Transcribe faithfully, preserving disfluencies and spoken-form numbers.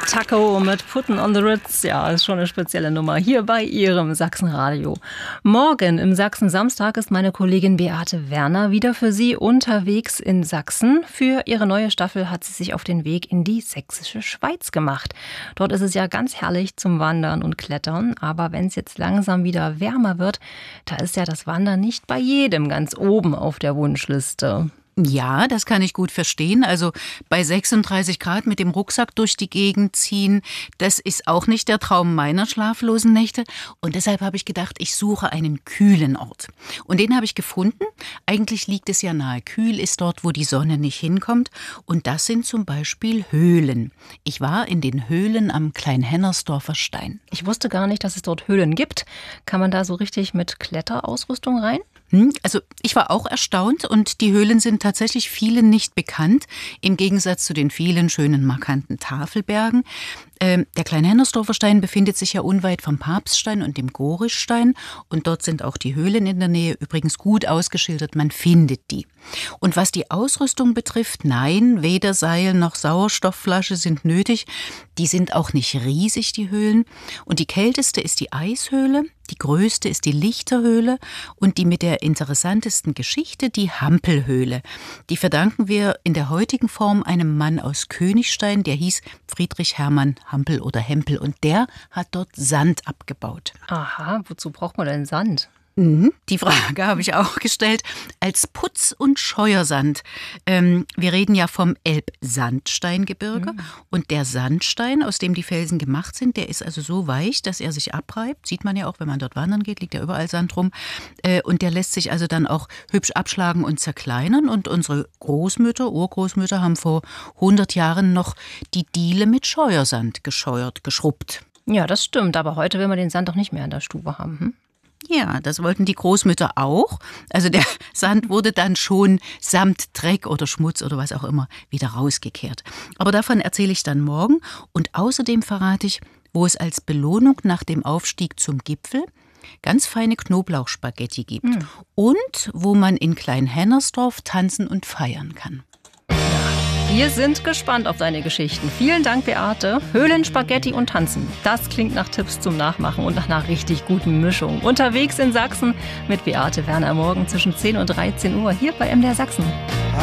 Taco mit Putten on the Ritz. Ja, ist schon eine spezielle Nummer hier bei Ihrem Sachsenradio. Morgen im Sachsen-Samstag ist meine Kollegin Beate Werner wieder für Sie unterwegs in Sachsen. Für ihre neue Staffel hat sie sich auf den Weg in die sächsische Schweiz gemacht. Dort ist es ja ganz herrlich zum Wandern und Klettern. Aber wenn es jetzt langsam wieder wärmer wird, da ist ja das Wandern nicht bei jedem ganz oben auf der Wunschliste. Ja, das kann ich gut verstehen. Also bei sechsunddreißig Grad mit dem Rucksack durch die Gegend ziehen, das ist auch nicht der Traum meiner schlaflosen Nächte. Und deshalb habe ich gedacht, ich suche einen kühlen Ort. Und den habe ich gefunden. Eigentlich liegt es ja nahe. Kühl ist dort, wo die Sonne nicht hinkommt. Und das sind zum Beispiel Höhlen. Ich war in den Höhlen am Kleinhennersdorfer Stein. Ich wusste gar nicht, dass es dort Höhlen gibt. Kann man da so richtig mit Kletterausrüstung rein? Also ich war auch erstaunt und die Höhlen sind tatsächlich vielen nicht bekannt, im Gegensatz zu den vielen schönen, markanten Tafelbergen. Ähm, der Kleinhennersdorfer Stein befindet sich ja unweit vom Papststein und dem Gorischstein und dort sind auch die Höhlen in der Nähe, übrigens gut ausgeschildert, man findet die. Und was die Ausrüstung betrifft, nein, weder Seil noch Sauerstoffflasche sind nötig. Die sind auch nicht riesig, die Höhlen. Und die kälteste ist die Eishöhle, die größte ist die Lichterhöhle und die mit der interessantesten Geschichte, die Hampelhöhle. Die verdanken wir in der heutigen Form einem Mann aus Königstein, der hieß Friedrich Hermann Hampel oder Hempel und der hat dort Sand abgebaut. Aha, wozu braucht man denn Sand? Die Frage habe ich auch gestellt. Als Putz- und Scheuersand. Ähm, wir reden ja vom Elbsandsteingebirge. Mhm. Und der Sandstein, aus dem die Felsen gemacht sind, der ist also so weich, dass er sich abreibt. Sieht man ja auch, wenn man dort wandern geht, liegt ja überall Sand rum. Äh, und der lässt sich also dann auch hübsch abschlagen und zerkleinern. Und unsere Großmütter, Urgroßmütter haben vor hundert Jahren noch die Diele mit Scheuersand gescheuert, geschrubbt. Ja, das stimmt. Aber heute will man den Sand doch nicht mehr in der Stube haben. Hm? Ja, das wollten die Großmütter auch. Also der Sand wurde dann schon samt Dreck oder Schmutz oder was auch immer wieder rausgekehrt. Aber davon erzähle ich dann morgen. Und außerdem verrate ich, wo es als Belohnung nach dem Aufstieg zum Gipfel ganz feine Knoblauchspaghetti gibt. Mhm. Und wo man in Kleinhennersdorf tanzen und feiern kann. Wir sind gespannt auf deine Geschichten. Vielen Dank, Beate. Höhlen, Spaghetti und Tanzen. Das klingt nach Tipps zum Nachmachen und nach einer richtig guten Mischung. Unterwegs in Sachsen mit Beate Werner morgen zwischen zehn und dreizehn Uhr hier bei M D R Sachsen.